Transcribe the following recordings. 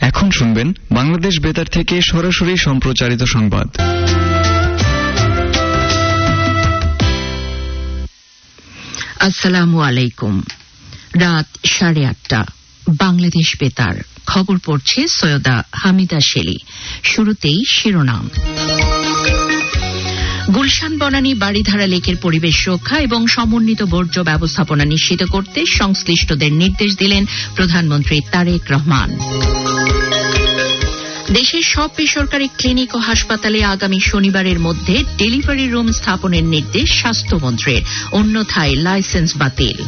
এখন শুনবেন বাংলাদেশ বেতার থেকে সরাসরি সম্প্রচারিত সংবাদ। আসসালামু আলাইকুম। রাত 8:30 বাংলাদেশ বেতার খবর পড়ছে সৈয়দা হামিদা শেলি। শুরুতেই শিরোনাম। গুলশান বনানী বাড়িধারা লেকের পরিবেশ রক্ষা এবং সমন্বিত বর্জ্য ব্যবস্থাপনা নিশ্চিত করতে সংশ্লিষ্টদের নির্দেশ দিলেন প্রধানমন্ত্রী তারেক রহমান। দেশের সব বেসরকারি ক্লিনিক ও হাসপাতালে আগামী শনিবারের মধ্যে ডেলিভারি রুম স্থাপনের নির্দেশ স্বাস্থ্যমন্ত্রীর, অন্যথায় লাইসেন্স বাতিল।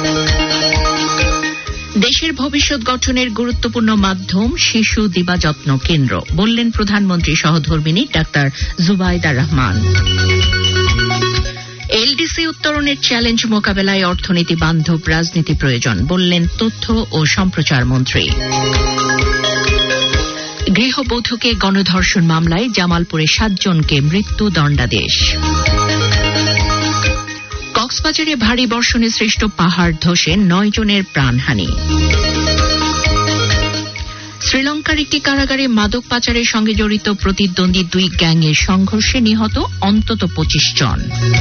দেশের ভবিষ্যৎ গঠনের গুরুত্বপূর্ণ মাধ্যম শিশু দিবাযত্ন কেন্দ্র, বললেন প্রধানমন্ত্রী সহধর্মিণী ডাক্তার জুবাইদা রহমান। এলডিসি উত্তরণের চ্যালেঞ্জ মোকাবেলায় অর্থনীতি বান্ধব রাজনীতি প্রয়োজন, বললেন তথ্য ও সম্প্রচার মন্ত্রী। গৃহবধূকে গণধর্ষণ মামলায় জামালপুরে 7 জনকে মৃত্যুদণ্ডাদেশ। কক্সবাজারে ভারী বর্ষণে সৃষ্ট পাহাড় ধসে 9 জনের প্রাণহানি। শ্রীলঙ্কার একটি কারাগারে মাদক পাচারের সঙ্গে জড়িত প্রতিদ্বন্দ্বী 2 গ্যাংয়ের সংঘর্ষে নিহত অন্তত 25 জন।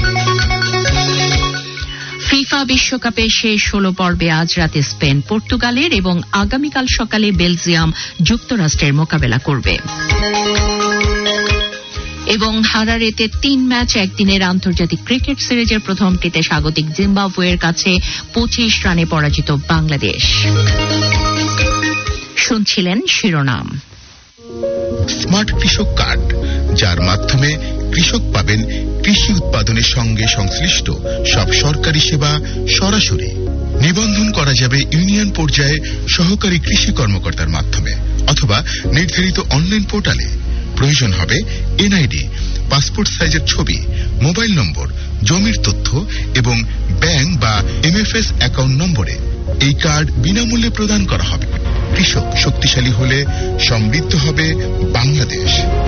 ফিফা বিশ্বকাপের শেষ 16 পর্বে আজ রাতে স্পেন পর্তুগালের এবং আগামীকাল সকালে বেলজিয়াম যুক্তরাষ্ট্রের মোকাবেলা করবে। এবং হারারেতে 3 ম্যাচ একদিনের আন্তর্জাতিক ক্রিকেট সিরিজের প্রথমটিতে স্বাগতিক জিম্বাবুয়ের কাছে 25 রানে পরাজিত বাংলাদেশ। শুনছিলেন শিরোনাম। স্মার্ট কৃষক কার্ড, যার মাধ্যমে কৃষক পাবেন কৃষি উৎপাদনের সঙ্গে সংশ্লিষ্ট সব সরকারি সেবা সরাসরি। নিবন্ধন করা যাবে ইউনিয়ন পর্যায়ে সহকারী কৃষি কর্মকর্তার মাধ্যমে অথবা নির্ধারিত অনলাইন পোর্টালে। প্রয়োজন হবে এনআইডি, পাসপোর্ট সাইজের ছবি, মোবাইল নম্বর, জমির তথ্য এবং ব্যাংক বা এমএফএস অ্যাকাউন্ট নম্বরে। এই কার্ড বিনামূল্যে প্রদান করা হবে। কৃষক শক্তিশালী হলে সমৃদ্ধ হবে বাংলাদেশ।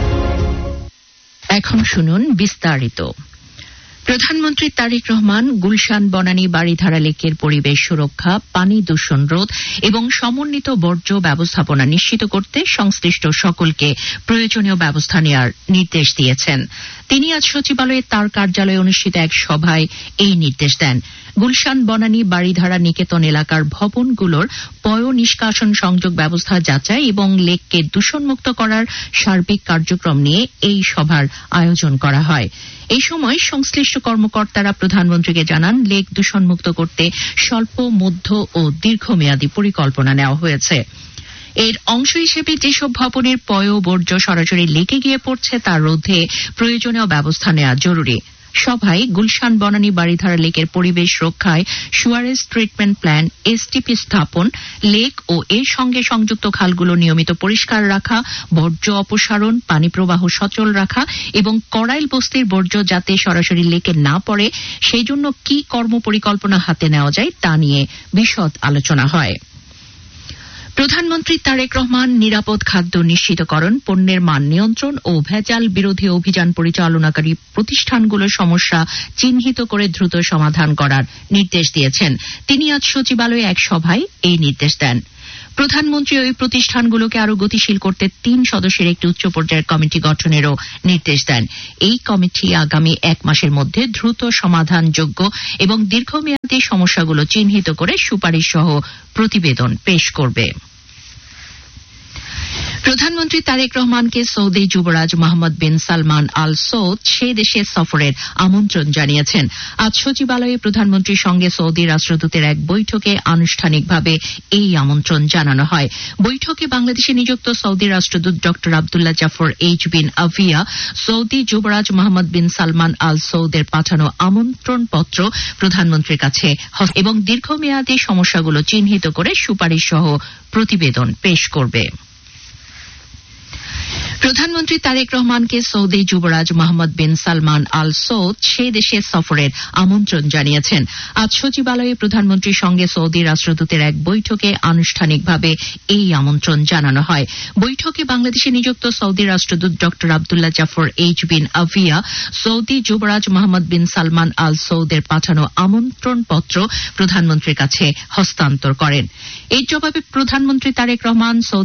এখন শুনুন বিস্তারিত। প্রধানমন্ত্রী তারেক রহমান গুলশান বনানী বাড়িধারা লেকের পরিবেশ সুরক্ষা, পানি দূষণ রোধ এবং সমন্বিত বর্জ্য ব্যবস্থাপনা নিশ্চিত করতে সংশ্লিষ্ট সকলকে প্রয়োজনীয় ব্যবস্থা নেওয়ার নির্দেশ দিয়েছেন। তিনি আজ সচিবালয়ে তার কার্যালয়ে অনুষ্ঠিত এক সভায় এই নির্দেশ দেন। গুলশান বনানী বাড়িধারা নিকেতন এলাকার ভবনগুলোর পয় নিষ্কাশন সংযোগ ব্যবস্থা যাচাই এবং লেককে দূষণমুক্ত করার সার্বিক কার্যক্রম নিয়ে এই সভার আয়োজন করা হয়। এই সময় সংশ্লিষ্ট কর্মকর্তারা প্রধানমন্ত্রীকে জানান, লেক দূষণমুক্ত করতে স্বল্প, মধ্য ও দীর্ঘমেয়াদী পরিকল্পনা নেওয়া হয়েছে। এর অংশ হিসেবে যেসব ভবনের পয় বর্জ্য সরাসরি লেকে গিয়ে পড়ছে তা রোধে প্রয়োজনীয় ব্যবস্থা নেওয়া জরুরি। সভায় গুলশান বনানী বাড়িধারা লেকের পরিবেশ রক্ষায় সুয়ারেজ ট্রিটমেন্ট প্ল্যান এসটিপি স্থাপন, লেক ও এর সঙ্গে সংযুক্ত খালগুলো নিয়মিত পরিষ্কার রাখা, বর্জ্য অপসারণ, পানি প্রবাহ সচল রাখা এবং কড়াইল বস্তির বর্জ্য যাতে সরাসরি লেকে না পড়ে সেই জন্য কি কর্মপরিকল্পনা হাতে নেওয়া যায় তা নিয়ে বিশদ আলোচনা হয়। প্রধানমন্ত্রী তারেক রহমান নিরাপদ খাদ্য নিশ্চিতকরণ, পণ্যের মান নিয়ন্ত্রণ ও ভেজাল বিরোধী অভিযান পরিচালনাকারী প্রতিষ্ঠানগুলোর সমস্যা চিহ্নিত করে দ্রুত সমাধান করার নির্দেশ দিয়েছেন। তিনি আজ সচিবালয়ে এক সভায় এই নির্দেশ দেন। প্রধানমন্ত্রী ওই প্রতিষ্ঠানগুলোকে আরও গতিশীল করতে 3 সদস্যের একটি উচ্চ পর্যায়ের কমিটি গঠনেরও নির্দেশ দেন। এই কমিটি আগামী 1 মাসের মধ্যে দ্রুত সমাধানযোগ্য এবং দীর্ঘমেয়াদী সমস্যাগুলো চিহ্নিত করে সুপারিশ সহ প্রতিবেদন পেশ করবে। প্রধানমন্ত্রী তারেক রহমানকে সৌদি যুবরাজ মোহাম্মদ বিন সালমান আল সৌদ সে দেশে সফরের আমন্ত্রণ জানিয়েছেন। আজ সচিবালয়ে প্রধানমন্ত্রীর সঙ্গে সৌদি রাষ্ট্রদূতের এক বৈঠকে আনুষ্ঠানিকভাবে এই আমন্ত্রণ জানানো হয়। বৈঠকে বাংলাদেশে নিযুক্ত সৌদি রাষ্ট্রদূত ড আব্দুল্লাহ জাফর এইচ বিন আভিয়া সৌদি যুবরাজ মোহাম্মদ বিন সালমান আল সৌদের পাঠানো আমন্ত্রণপত্র প্রধানমন্ত্রীর কাছে এবং দীর্ঘমেয়াদী সমস্যাগুলো চিহ্নিত করে সুপারিশ সহ প্রতিবেদন পেশ করবে। প্রধানমন্ত্রী তারেক রহমানকে সৌদি যুবরাজ মোহাম্মদ বিন সালমান আল সৌদ সে দেশে সফরের আমন্ত্রণ জানিয়েছেন। আজ সচিবালয়ে প্রধানমন্ত্রীর সঙ্গে সৌদি রাষ্ট্রদূতের এক বৈঠকে আনুষ্ঠানিকভাবে এই আমন্ত্রণ জানানো হয়। বৈঠকে বাংলাদেশে নিযুক্ত সৌদি রাষ্ট্রদূত ড আব্দুল্লাহ জাফর এইচ বিন আভিয়া সৌদি যুবরাজ মোহাম্মদ বিন সালমান আল সৌদের পাঠানো আমন্ত্রণপত্র প্রধানমন্ত্রীর কাছে হস্তান্তর করেন। এর জবাবে প্রধানমন্ত্রী তারেক রহমান